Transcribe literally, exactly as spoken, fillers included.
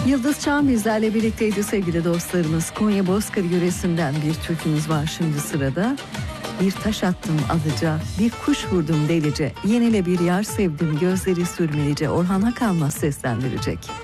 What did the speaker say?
Yıldız Çağan bizlerle birlikteydi sevgili dostlarımız. Konya Bozkır yöresinden bir türkümüz var şimdi sırada. Bir taş attım alıca, bir kuş vurdum delice, yenile bir yar sevdim gözleri sürmelice. Orhan Hakan'la seslendirecek.